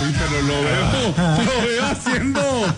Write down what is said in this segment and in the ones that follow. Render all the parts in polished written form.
pero lo veo haciendo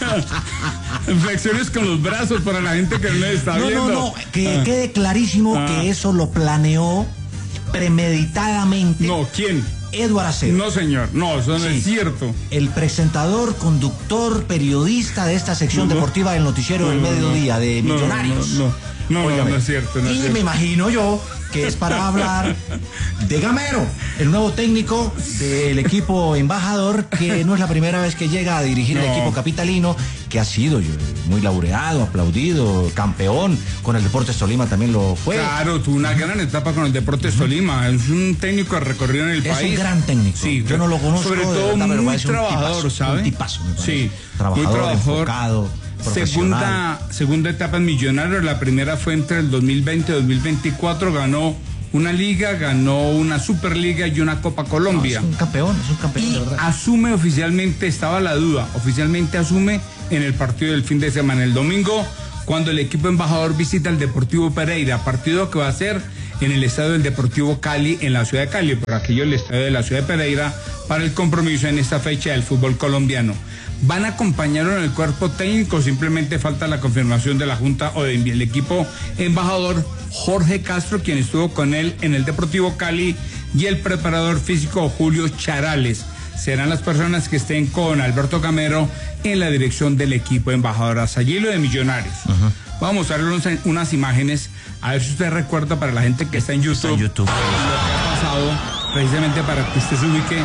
flexiones con los brazos para la gente que no le está viendo. No, que quede clarísimo que eso lo planeó premeditadamente. No, ¿quién? Eduardo Aceves. No, señor, no, eso no es cierto. El presentador, conductor, periodista de esta sección deportiva del noticiero del mediodía de Millonarios. No, es cierto. No es cierto. Me imagino yo que es para hablar de Gamero, el nuevo técnico del equipo embajador, que no es la primera vez que llega a dirigir el equipo capitalino, que ha sido muy laureado, aplaudido, campeón, con el Deportes Tolima también lo fue. Claro, tuvo una gran etapa con el Deportes Tolima, es un técnico recorrido en el país. Es un gran técnico, sí, yo no lo conozco. Sobre todo verdad, muy trabajador, ¿sabe? Un tipazo, me parece. Sí, trabajador, muy trabajador, enfocado, profesional. Segunda etapa en Millonarios, la primera fue entre el 2020 y 2024, ganó una liga, ganó una Superliga y una Copa Colombia. Es un campeón, y de verdad. Asume oficialmente, estaba la duda, oficialmente asume en el partido del fin de semana, el domingo, cuando el equipo embajador visita el Deportivo Pereira, partido que va a ser en el estadio del Deportivo Cali, en la ciudad de Cali, por aquello el estadio de la ciudad de Pereira, para el compromiso en esta fecha del fútbol colombiano. ¿Van a acompañarlo en el cuerpo técnico? Simplemente falta la confirmación de la Junta o del equipo embajador Jorge Castro, quien estuvo con él en el Deportivo Cali, y el preparador físico Julio Charales. Serán las personas que estén con Alberto Gamero en la dirección del equipo embajador Azayilo de Millonarios. Vamos a ver unas imágenes, a ver si usted recuerda, para la gente que está en YouTube, lo que ha pasado, precisamente para que usted se ubique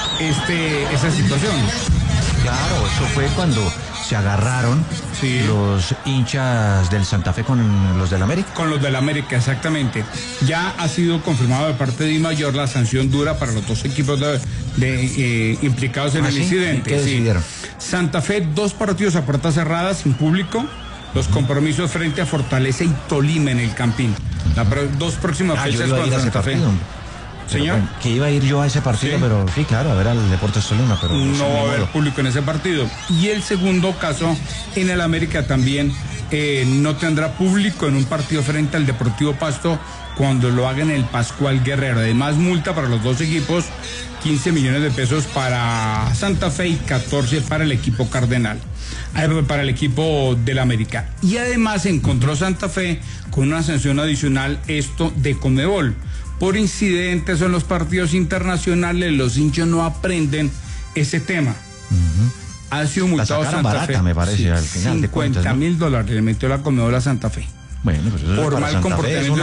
esa situación. Claro, eso fue cuando se agarraron los hinchas del Santa Fe con los del América. Con los del América, exactamente. Ya ha sido confirmado de parte de DIMAYOR la sanción dura para los dos equipos implicados en el incidente. ¿Qué decidieron? Santa Fe, 2 partidos a puertas cerradas, sin público. Los compromisos frente a Fortaleza y Tolima en el Campín. Las 2 próximas fechas con Santa Fe. Señor, bueno, que iba a ir yo a ese partido, pero sí, claro, a ver al Deportes Tolima, pero no va a haber público en ese partido. Y el segundo caso, en el América también no tendrá público en un partido frente al Deportivo Pasto cuando lo haga en el Pascual Guerrero. Además, multa para los dos equipos, 15 millones de pesos para Santa Fe y 14 para el equipo Cardenal, para el equipo del América. Y además encontró Santa Fe con una sanción adicional, esto de Conmebol. Por incidentes en los partidos internacionales, los hinchas no aprenden ese tema. Ha sido multado Santa barata, Fe. Me parece, al final de cuentas, $50,000 le metió la Conmebol a Santa Fe. Bueno, pues eso por mal comportamiento.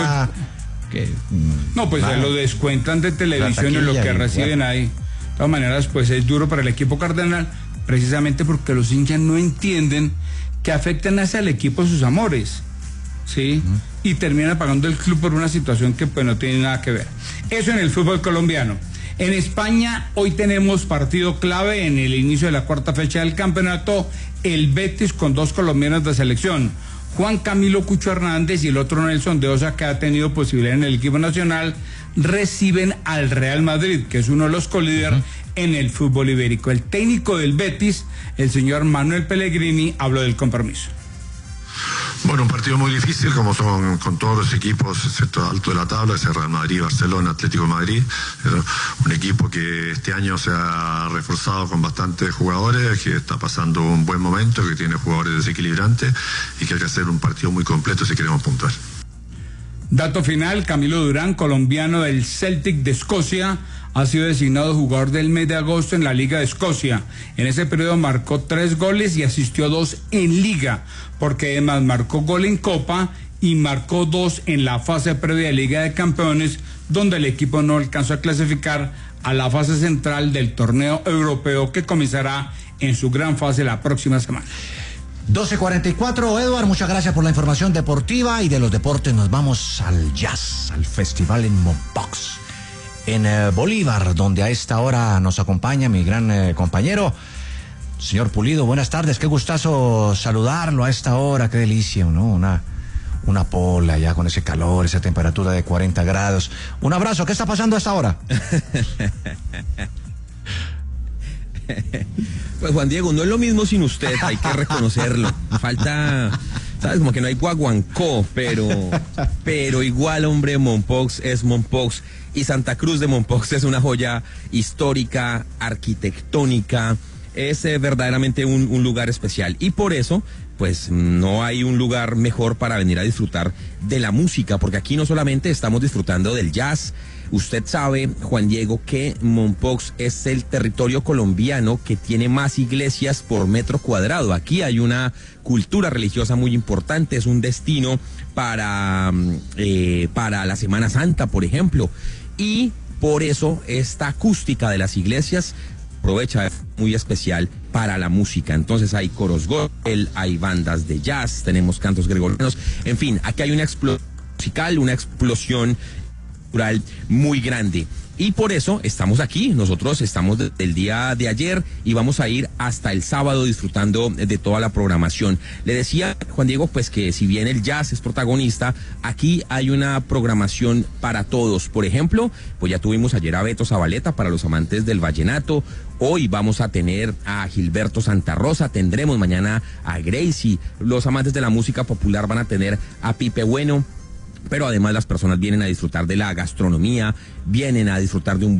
No, pues se lo descuentan de televisión y lo que reciben ahí. De todas maneras, pues es duro para el equipo Cardenal, precisamente porque los hinchas no entienden que afectan hacia el equipo sus amores. ¿Sí? Y termina pagando el club por una situación que pues no tiene nada que ver. Eso en el fútbol colombiano. En España hoy tenemos partido clave en el inicio de la 4ª fecha del campeonato, el Betis con 2 colombianos de selección, Juan Camilo Cucho Hernández y el otro Nelson de Osa, que ha tenido posibilidad en el equipo nacional, reciben al Real Madrid, que es uno de los colíderes en el fútbol ibérico. El técnico del Betis, el señor Manuel Pellegrini, habló del compromiso. Bueno, un partido muy difícil, como son con todos los equipos, excepto alto de la tabla, que es Real Madrid, Barcelona, Atlético de Madrid. Un equipo que este año se ha reforzado con bastantes jugadores, que está pasando un buen momento, que tiene jugadores desequilibrantes y que hay que hacer un partido muy completo si queremos puntuar. Dato final, Camilo Durán, colombiano del Celtic de Escocia, ha sido designado jugador del mes de agosto en la Liga de Escocia. En ese periodo marcó 3 goles y asistió a 2 en Liga, porque además marcó gol en Copa y marcó 2 en la fase previa de Liga de Campeones, donde el equipo no alcanzó a clasificar a la fase central del torneo europeo que comenzará en su gran fase la próxima semana. 12:44, Eduardo, muchas gracias por la información deportiva, y de los deportes nos vamos al jazz, al festival en Mompox, en Bolívar, donde a esta hora nos acompaña mi gran compañero, señor Pulido. Buenas tardes, qué gustazo saludarlo a esta hora, qué delicia, ¿no? Una pola ya con ese calor, esa temperatura de 40 grados. Un abrazo, ¿qué está pasando a esta hora? Pues Juan Diego, no es lo mismo sin usted, hay que reconocerlo. Falta ¿sabes? Como que no hay guaguancó, pero igual, hombre, Mompox es Mompox. Y Santa Cruz de Mompox es una joya histórica, arquitectónica, es verdaderamente un lugar especial. Y por eso, pues no hay un lugar mejor para venir a disfrutar de la música, porque aquí no solamente estamos disfrutando del jazz. Usted sabe, Juan Diego, que Mompox es el territorio colombiano que tiene más iglesias por metro cuadrado. Aquí hay una cultura religiosa muy importante, es un destino para la Semana Santa, por ejemplo. Y por eso esta acústica de las iglesias aprovecha muy especial para la música. Entonces hay coros gospel, hay bandas de jazz, tenemos cantos gregorianos, en fin, aquí hay una explosión musical, una explosión cultural muy grande. Y por eso estamos aquí, nosotros estamos desde el día de ayer y vamos a ir hasta el sábado disfrutando de toda la programación. Le decía, Juan Diego, pues que si bien el jazz es protagonista, aquí hay una programación para todos. Por ejemplo, pues ya tuvimos ayer a Beto Zabaleta para los amantes del vallenato. Hoy vamos a tener a Gilberto Santa Rosa, tendremos mañana a Gracie. Los amantes de la música popular van a tener a Pipe Bueno. Pero además las personas vienen a disfrutar de la gastronomía, vienen a disfrutar de un